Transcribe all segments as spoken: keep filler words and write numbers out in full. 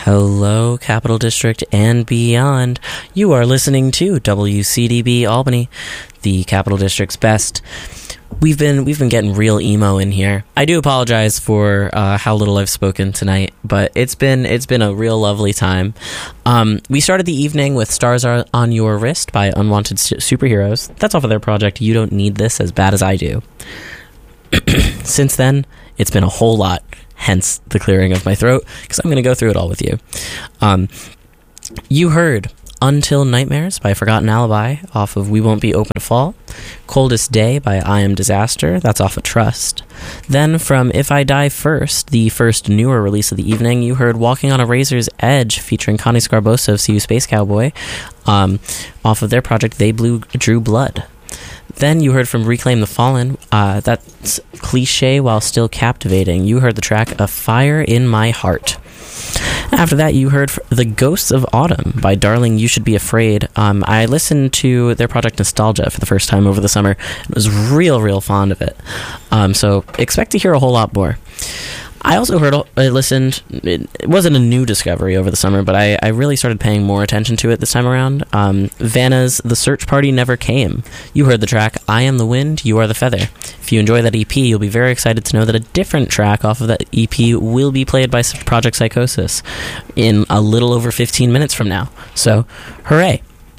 Hello, Capital District and beyond. You are listening to W C D B Albany, the Capital District's best. We've been we've been getting real emo in here. I do apologize for uh, how little I've spoken tonight, but it's been it's been a real lovely time. Um, we started the evening with "Stars Are on Your Wrist" by Unwanted Superheroes. That's off of their project "You Don't Need This as Bad as I Do." Since then, it's been a whole lot. Hence the clearing of my throat, because I'm going to go through it all with you. Um, you heard Until Nightmares by Forgotten Alibi off of We Won't Be Open to Fall. Coldest Day by I Am Disaster. That's off of Trust. Then from If I Die First, the first newer release of the evening, you heard Walking on a Razor's Edge featuring Connie Scarbosa of See You Space Cowboy um, off of their project They Blew, Drew Blood. Then you heard from Reclaim the Fallen. Uh, that's cliche while still captivating. You heard the track A Fire in My Heart. After that, you heard The Ghosts of Autumn by Darling You Should Be Afraid. Um, I listened to their project Nostalgia for the first time over the summer. I was real, real fond of it. Um, so expect to hear a whole lot more. I also heard, I listened, it, it wasn't a new discovery over the summer, but I, I really started paying more attention to it this time around. Um, Vanna's The Search Party Never Came. You heard the track I Am the Wind, You Are the Feather. If you enjoy that E P, you'll be very excited to know that a different track off of that E P will be played by Project Psychosis in a little over fifteen minutes from now. So, hooray.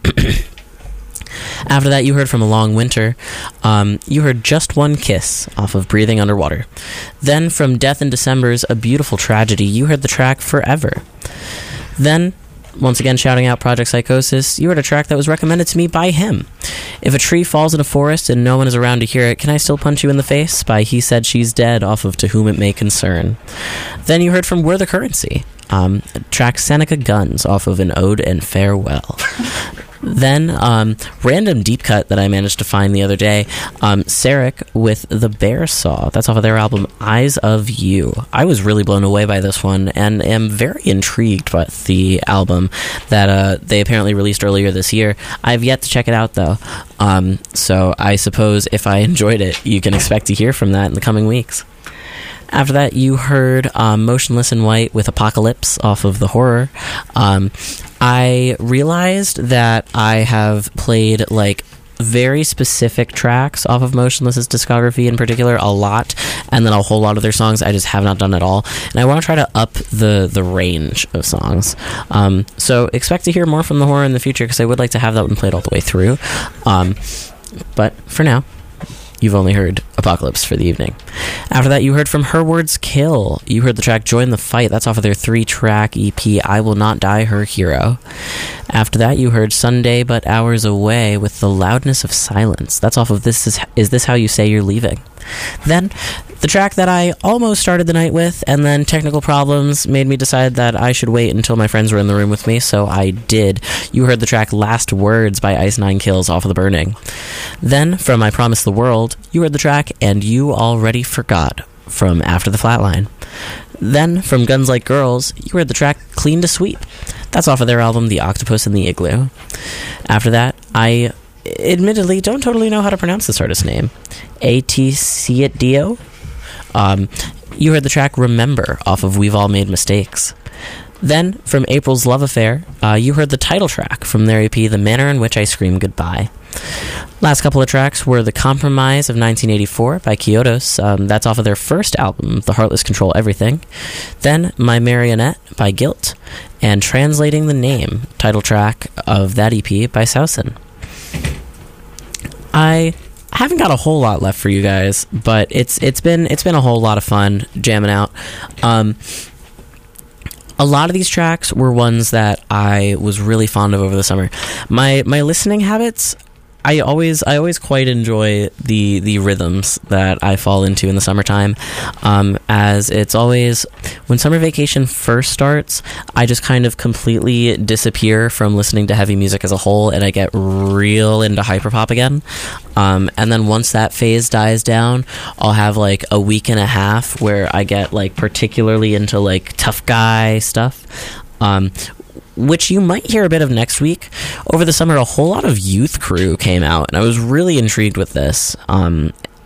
After that, you heard from A Long Winter. Um, you heard Just One Kiss off of Breathing Underwater. Then from Death in December's A Beautiful Tragedy, you heard the track Forever. Then, once again shouting out Project Psychosis, you heard a track that was recommended to me by him. If a tree falls in a forest and no one is around to hear it, can I still punch you in the face? By He Said She's Dead off of To Whom It May Concern. Then you heard from We're the Currency. Um, track Seneca Guns off of An Ode and Farewell. Then, um, random deep cut that I managed to find the other day, um, Sarek with The Bear Saw. That's off of their album Eyes of You. I was really blown away by this one and am very intrigued by the album that uh, they apparently released earlier this year. I've yet to check it out, though. Um, so I suppose if I enjoyed it, you can expect to hear from that in the coming weeks. After that, you heard um, Motionless in White with Apocalypse off of The Horror. Um, I realized that I have played, like, very specific tracks off of Motionless's discography in particular a lot, and then a whole lot of their songs I just have not done at all. And I want to try to up the, the range of songs. Um, so expect to hear more from The Horror in the future, because I would like to have that one played all the way through. Um, but for now, you've only heard Apocalypse for the evening. After that, you heard from Her Words Kill. You heard the track Join the Fight. That's off of their three-track E P, I Will Not Die Her Hero. After that, you heard Sunday But Hours Away with The Loudness of Silence. That's off of This Is, Is This How You Say You're Leaving? Then, the track that I almost started the night with, and then technical problems made me decide that I should wait until my friends were in the room with me, so I did. You heard the track Last Words by Ice Nine Kills off of The Burning. Then, from I Promise the World, you heard the track And You Already Forgot from After the Flatline. Then, from Guns Like Girls, you heard the track Clean to Sweep. That's off of their album The Octopus in the Igloo. After that, I admittedly don't totally know how to pronounce this artist's name. A T C It Dio? Um, you heard the track Remember off of We've All Made Mistakes. Then, from April's Love Affair, uh, you heard the title track from their E P, The Manner in Which I Scream Goodbye. Last couple of tracks were The Compromise of nineteen eighty-four by Kyotos. Um, that's off of their first album, The Heartless Control Everything. Then, My Marionette by Guilt. And Translating the Name, title track of that E P by Sausen. I haven't got a whole lot left for you guys, but it's it's been it's been a whole lot of fun jamming out. Um, a lot of these tracks were ones that I was really fond of over the summer. My my listening habits, I always I always quite enjoy the the rhythms that I fall into in the summertime, um, as it's always when summer vacation first starts, I just kind of completely disappear from listening to heavy music as a whole, and I get real into hyperpop again. Um, and then once that phase dies down, I'll have like a week and a half where I get like particularly into like tough guy stuff. Um, which you might hear a bit of next week. Over the summer, a whole lot of Youth Crew came out, and I was really intrigued with this. Um,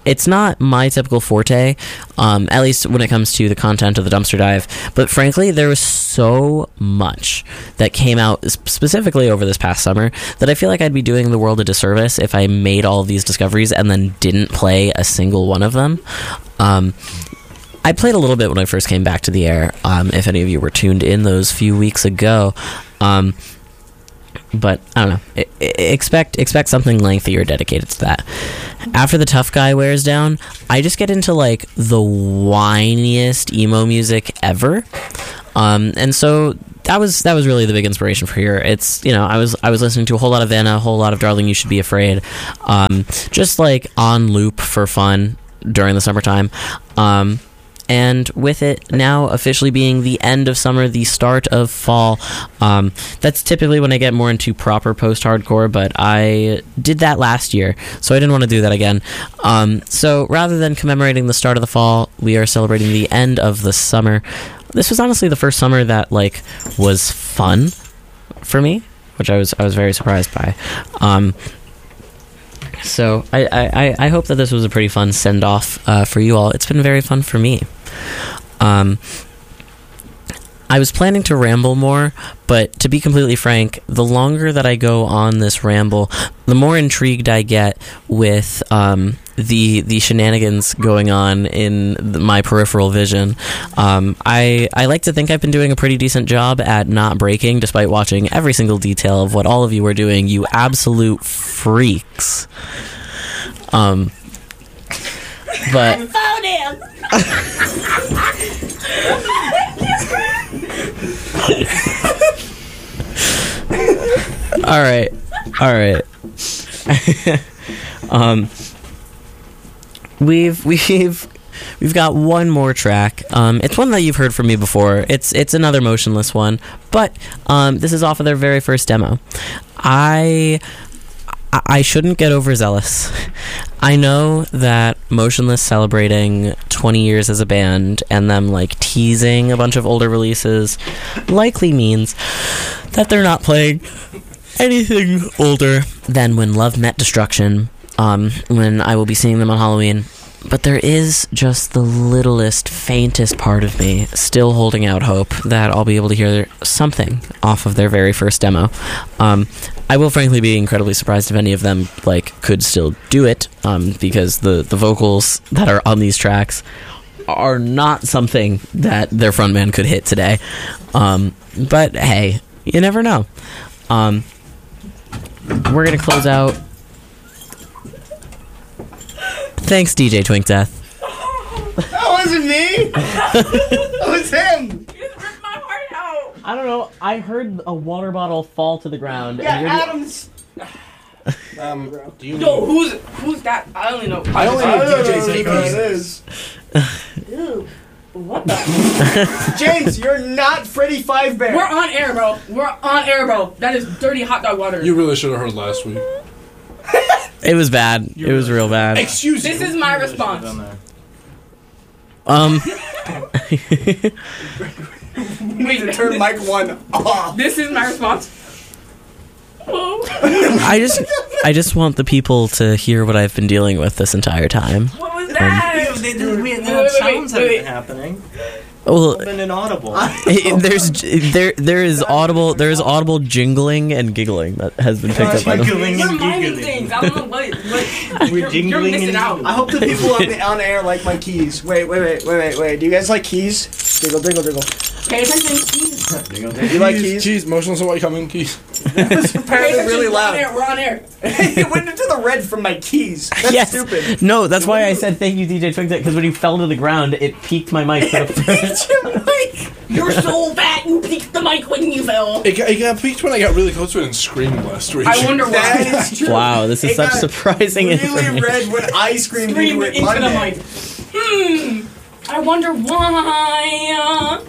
it's not my typical forte, um, at least when it comes to the content of the Dumpster Dive. But frankly, there was so much that came out specifically over this past summer that I feel like I'd be doing the world a disservice if I made all of these discoveries and then didn't play a single one of them. Um, I played a little bit when I first came back to the air, um, if any of you were tuned in those few weeks ago. Um, but I don't know. I, I expect expect something lengthier dedicated to that. After the tough guy wears down, I just get into like the whiniest emo music ever. Um, and so that was that was really the big inspiration for here. It's, you know, I was I was listening to a whole lot of Vanna, a whole lot of Darling You Should Be Afraid, um, just like on loop for fun during the summertime. Um, and with it now officially being the end of summer, the start of fall, um, that's typically when I get more into proper post-hardcore, but I did that last year, so I didn't want to do that again. Um, so rather than commemorating the start of the fall, we are celebrating the end of the summer. This was honestly the first summer that like was fun for me, which I was I was very surprised by. Um, so I, I, I hope that this was a pretty fun send-off uh, for you all. It's been very fun for me. Um, I was planning to ramble more, but to be completely frank, the longer that I go on this ramble, the more intrigued I get with um, the the shenanigans going on in the, my peripheral vision. Um, I I like to think I've been doing a pretty decent job at not breaking, despite watching every single detail of what all of you are doing. You absolute freaks. Um, but. I found him. all right, all right. um, we've we've we've got one more track. Um, it's one that you've heard from me before. It's it's another Motionless one, but um, this is off of their very first demo. I. I shouldn't get overzealous. I know that Motionless celebrating twenty years as a band and them like teasing a bunch of older releases likely means that they're not playing anything older than When Love Met Destruction, um, when I will be seeing them on Halloween. But there is just the littlest, faintest part of me still holding out hope that I'll be able to hear something off of their very first demo. Um, I will frankly be incredibly surprised if any of them like could still do it, um, because the, the vocals that are on these tracks are not something that their frontman could hit today. Um, but hey, you never know. Um, we're going to close out. Thanks, D J Twink Death. That wasn't me. That was him. You just ripped my heart out. I don't know. I heard a water bottle fall to the ground. Yeah, and you're Adams. Um, do you Yo, who's who's that? I only know. I only know D J J Pieces. Ew. What the? James, you're not Freddy Five Bear. We're on air, bro. We're on air, bro. That is dirty hot dog water. You really should have heard last week. It was bad. It was real bad. Excuse This you. is my response. Um, We need to turn mic one off. This is my response. Oh. I just, I just want the people to hear what I've been dealing with this entire time. What was that? They didn't Wait, we wait, wait, sounds wait, have wait. been happening. Well, It's been inaudible. there's there there is audible there is audible jingling and giggling that has been picked up by them. Jiggling You're and miming giggling. things. I don't know what. what We're you're, jingling you're missing and out. giggling. I hope the people on, the, on air like my keys. Wait, wait, wait, wait, wait, wait. Do you guys like keys? Diggle, diggle, diggle. Pay attention. Do you like keys? Keys, Motionless, what you coming, Keys? It's apparently really We're on loud. air. We're on air. It went into the red from my keys. That's Yes. stupid. No, that's why I said thank you, D J Twink, because when you fell to the ground, it peaked my mic. For the first. You're so fat. You peaked the mic when you fell. It got, it got peaked when I got really close to it and screamed last week. I wonder why. That is true. Wow, this is It such got surprising really information. red when I screamed Scream into it into the Monday. mic. Hmm. I wonder why.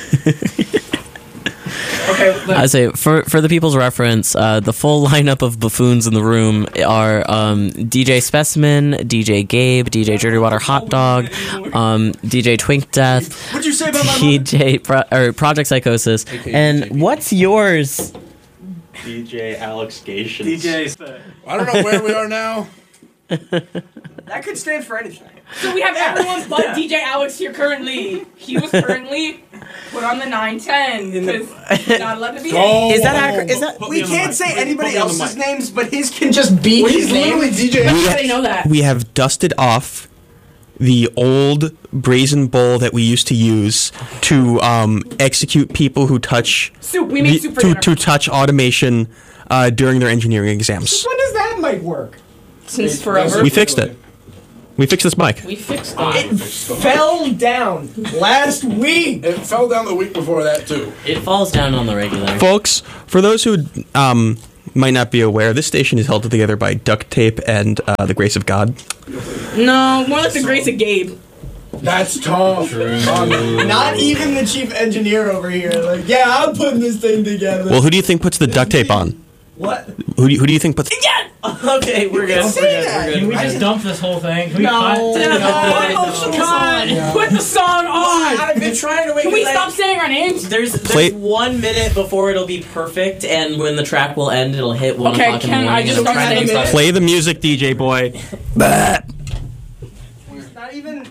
Okay. Look. I say for for the people's reference, uh, the full lineup of buffoons in the room are um, D J Specimen, D J Gabe, D J Dirty Water Hot Dog, um, D J Twink Death, What'd you say about my mother? D J Pro- or Project Psychosis, and what's yours? D J Alex Gation. D J. I don't know where we are now. That could stand for anything. So we have everyone but D J Alex here currently. He was currently put on the nine ten because not allowed to be. Go Is that accurate? Is that We can't say anybody Put me on the else's mic. names, but his can just be Well, his he's name. literally D J. How do they know that? We have dusted off the old brazen bowl that we used to use to um, execute people who touch Soup. We made the- soup for to, dinner. to touch automation uh, during their engineering exams. When does that mic work? Since forever. We fixed it. We fixed this mic. We fixed Ah, it. we fixed it. Fell down last week. It fell down the week before that too. It falls down on the regular. Folks, for those who um, might not be aware, this station is held together by duct tape and uh, the grace of God. No, more like the grace of Gabe. That's tough. Not even the chief engineer over here. Like, yeah, I'm putting this thing together. Well, who do you think puts the duct tape on? What? Who do you, who do you think puts... Okay, we're good. We're Say good. that. We're Can good. we We're just good. dump this whole thing? Can we No. cut? Oh, God. Put the song on. I've been trying to wait. Can we 'cause I- stop saying our names? There's, there's Play- one minute before it'll be perfect, and when the track will end, it'll hit one Okay, o'clock in the can I morning. just and it'll start try and saying stop. Play the music, D J boy. Bah. It's not even.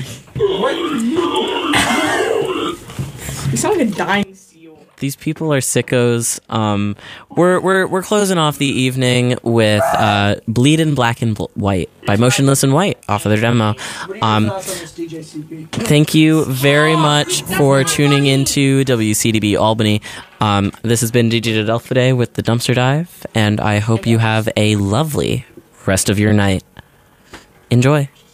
You sound like a dying seal. These people are sickos. Um, we're we're we're closing off the evening with uh, "Bleed in Black and Bl- White" by Motionless in White off of their demo. What are your Um, thoughts on this D J C P? Thank you very much for tuning into W C D B Albany. Um, this has been D J Delphiday with the Dumpster Dive, and I hope you have a lovely rest of your night. Enjoy.